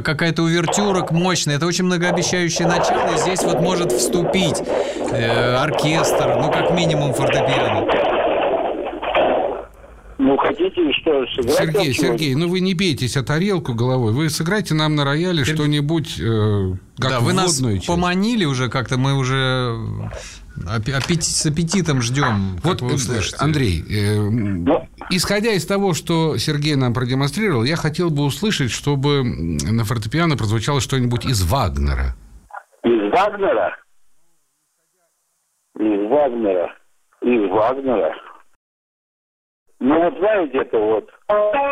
какая-то увертюра мощная. Это очень многообещающее начало, и здесь вот может вступить оркестр, ну, как минимум фортепиано. Ну, хотите, что, сыграть? Сергей, ну вы не бейтесь о тарелку головой. Вы сыграйте нам на рояле что-нибудь, как да, вы нас часть. поманили уже как-то, мы уже с аппетитом ждем. Вот, Андрей, исходя из того, что Сергей нам продемонстрировал, я хотел бы услышать, чтобы на фортепиано прозвучало что-нибудь из Вагнера. Из Вагнера? Из Вагнера. Ну, вот знаете, это вот...